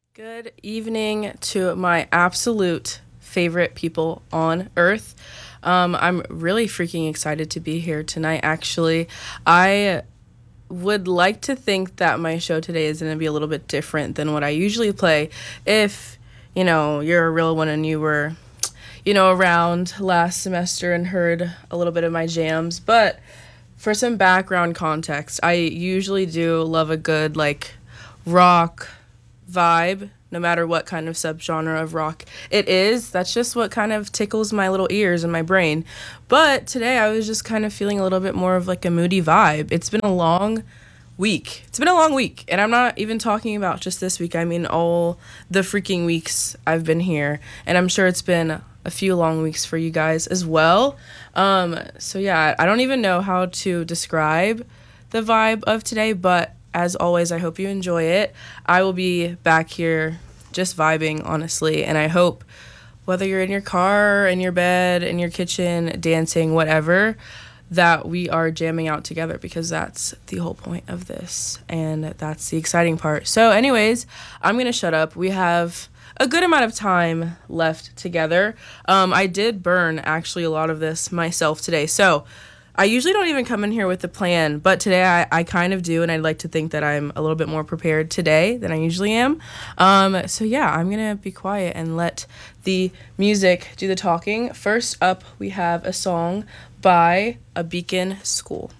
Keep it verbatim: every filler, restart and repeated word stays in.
Good evening to my absolute favorite people on earth. Um, I'm really freaking excited to be here tonight, actually. I would like to think that my show today is going to be a little bit different than what I usually play. If, you know, you're a real one and you were, you know, around last semester and heard a little bit of my jams. But for some background context, I usually do love a good, like, rock vibe, no matter what kind of subgenre of rock it is. That's just what kind of tickles my little ears and my brain. But today I was just kind of feeling a little bit more of like a moody vibe. It's been a long week. It's been a long week. And I'm not even talking about just this week. I mean, all the freaking weeks I've been here. And I'm sure it's been a few long weeks for you guys as well. Um, so, yeah, I don't even know how to describe the vibe of today, but as always, I hope you enjoy it. I will be back here just vibing, honestly, and I hope whether you're in your car, in your bed, in your kitchen, dancing, whatever, that we are jamming out together, because that's the whole point of this, and that's the exciting part. So anyways, I'm going to shut up. We have a good amount of time left together. Um, I did burn, actually, a lot of this myself today, so I usually don't even come in here with a plan, but today I, I kind of do, and I'd like to think that I'm a little bit more prepared today than I usually am. Um, so yeah, I'm going to be quiet and let the music do the talking. First up, we have a song by A Beacon School.